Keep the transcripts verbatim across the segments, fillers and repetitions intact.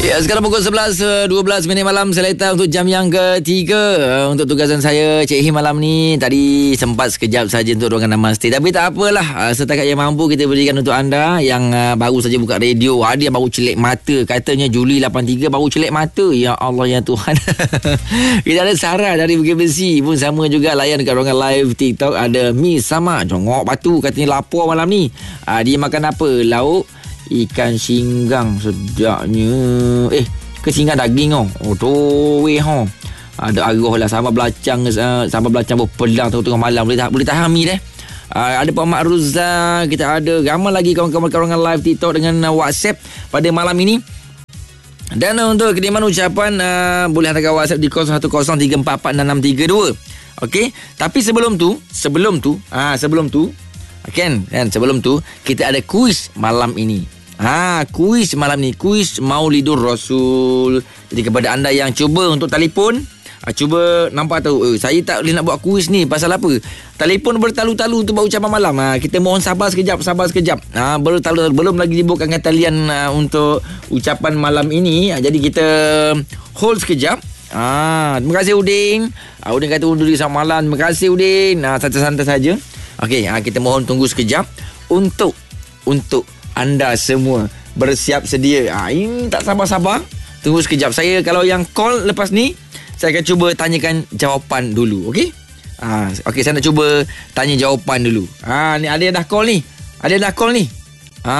Ya, sekarang pukul sebelas dua belas minit malam. Saya letak untuk jam yang ketiga. Untuk tugasan saya, Cik Him malam ni. Tadi sempat sekejap saja untuk ruangan Namaste. Tapi tak apalah. Setakat yang mampu kita berikan untuk anda yang uh, baru saja buka radio. Ada yang baru celik mata. Katanya Juli lapan tiga baru celik mata. Ya Allah, ya Tuhan. Kita ada Sarah dari Bukit Besi pun sama juga layan dekat ruangan live TikTok. Ada Miss sama jongok batu. Katanya lapar malam ni. Uh, dia makan apa? Lauk ikan singgang sedapnya. Eh, ke singgang daging oh. Oh, tu weh oh. Ada arwah lah sambal belacang, uh, sambal belacang berpelang tengah-tengah malam. Boleh, boleh tahan mi deh. Uh, ada Pak Mak Ruzal, kita ada ramai lagi kawan-kawan kawangan live TikTok dengan uh, WhatsApp pada malam ini. Dan uh, untuk kiriman ucapan uh, boleh hantar WhatsApp di kosong satu kosong tiga empat empat enam enam tiga dua. Okey, tapi sebelum tu, sebelum tu, ah uh, sebelum tu Kan, kan sebelum tu kita ada kuis malam ini. Ha, kuis malam ni, kuis Maulidur Rasul. Jadi kepada anda yang cuba untuk telefon, ha, cuba nampak tahu, eh, saya tak boleh nak buat kuis ni pasal apa? Telefon bertalu-talu untuk buat ucapan malam. Ha, kita mohon sabar sekejap, sabar sekejap. Ha, bertalu-talu belum lagi dibukakan talian uh, untuk ucapan malam ini. Ha, jadi kita hold sekejap. Ha, terima kasih Udin. Ha, Udin kata undur diri sama malam. Terima kasih Udin. Ha, santai-santai saja. Okey, ha, kita mohon tunggu sekejap untuk untuk anda semua bersiap sedia. Ha, ini tak sabar-sabar. Tunggu sekejap. Saya kalau yang call lepas ni, saya akan cuba tanyakan jawapan dulu. Okey? Ha, okey, saya nak cuba tanya jawapan dulu. Ha, ni ada yang dah call ni. Ada yang dah call ni. Ha,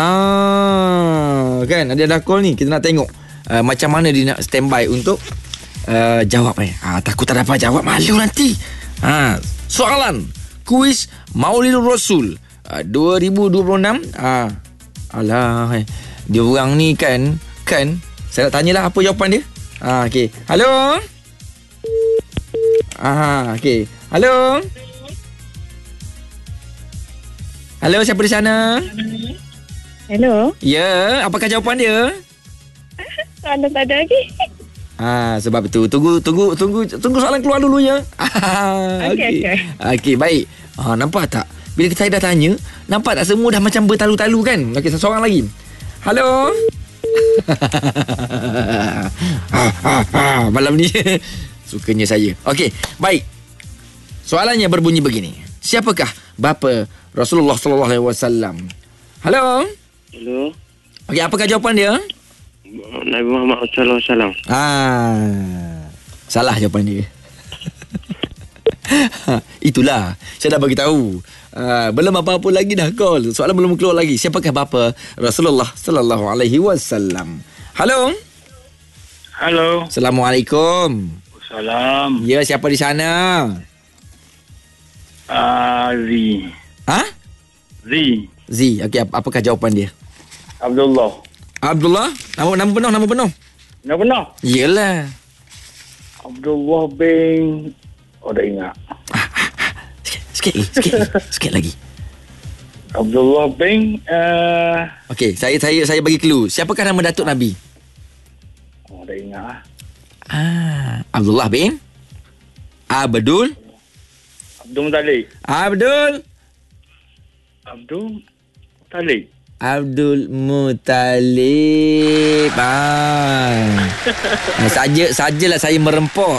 kan? Ada yang dah call ni. Kita nak tengok uh, macam mana dia nak standby untuk uh, jawab eh. Ha, takut tak dapat jawab, malu nanti. Ha, soalan kuis Maulidur Rasul uh, dua ribu dua puluh enam. Ah, alah, eh. Dia orang ni kan, kan saya nak tanyalah apa jawapan dia. Ah, okey. Halo. Ah, okey. Halo. Halo, siapa di sana? Hello. Ya, apakah jawapan dia? Ada tak ada lagi. Ah, sebab itu tunggu tunggu tunggu tunggu soalan keluar dulu ya. Ah, okey okey. Okey, baik. Ah, nampak tak? Bila saya dah tanya, nampak tak semua dah macam bertalu-talu kan? Okey, seseorang lagi. Halo. Malam ni sukanya saya. Okey, baik. Soalannya berbunyi begini. Siapakah bapa Rasulullah sallallahu alaihi wasallam? Halo. Hello. Okey, apakah jawapan dia? Nabi Muhammad sallallahu alaihi wasallam. Ah, salah jawapan dia. Itulah, saya dah bagi tahu. Uh, belum apa-apa lagi dah call. Soalan belum keluar lagi. Siapakah bapa Rasulullah sallallahu alaihi wasallam? Halo. Halo. Assalamualaikum. Salam. Ya, siapa di sana? Uh, Z. Ha? Z. Z. Okey, ap- apakah jawapan dia? Abdullah. Abdullah? Nama nama penuh, nama penuh. Nama benar? Yalah. Abdullah bin... Oh, dah ingat. Sikit, sikit, sikit, sikit lagi. Abdullah bin... Uh... Okey, saya saya saya bagi clue. Siapakah nama datuk Nabi? Oh, dah ingat. Ah, Abdullah bin Abdul Abdul Muttalib. Abdul Abdul Muttalib. Abdul Muttalib. Ah. Saja sajalah saya merempot.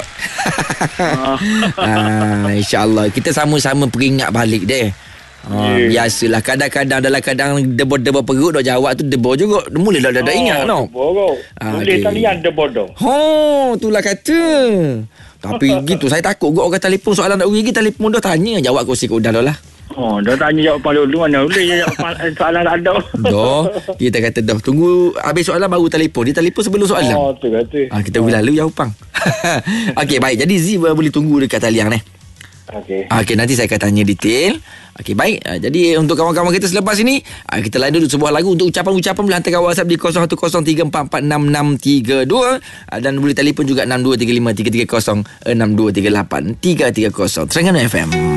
ah, InsyaAllah kita sama-sama peringat balik deh. Oh, yeah. Biasalah kadang-kadang dalam kadang debor-debor perut dah jawab tu debor juga. Mula dah dah oh, ingat no. Debor. Ah, boleh okay. Talian debor dah. Oh, itulah kata. Tapi gitu saya takut gua orang telefon soalan nak pergi telefon dah tanya jawab kursi kau dah lah. Oh, dah tanya jawapan dulu mana boleh jawab soalan tak ada. Dah, kita kata dah tunggu habis soalan baru telefon. Dia telefon sebelum soalan. Oh, tu kata. Ah, kita boleh lalu jawapan. Okey, baik. Jadi Z boleh tunggu dekat talian ni. Okey. Okey, nanti saya akan tanya detail. Okey, baik. Uh, jadi untuk kawan-kawan kita selepas ini, uh, kita lain dulu sebuah lagu untuk ucapan-ucapan boleh hantarkan WhatsApp di kosong satu kosong tiga empat empat enam enam tiga dua uh, dan boleh telefon juga enam dua tiga lima tiga tiga kosong enam dua tiga lapan tiga tiga kosong. Terengganu F M.